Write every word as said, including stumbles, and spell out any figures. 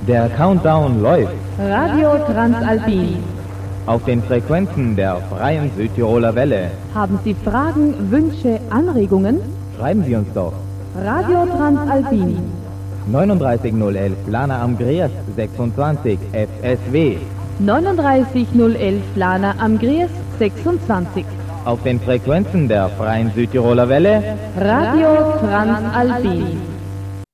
Der Countdown läuft. Radio Transalpin. Auf den Frequenzen der Freien Südtiroler Welle. Haben Sie Fragen, Wünsche, Anregungen? Schreiben Sie uns doch. Radio Transalpin. neununddreißig null elf Lana am Griers sechsundzwanzig F S W. neununddreißig null elf Lana am Griers sechsundzwanzig. Auf den Frequenzen der Freien Südtiroler Welle. Radio Transalpin.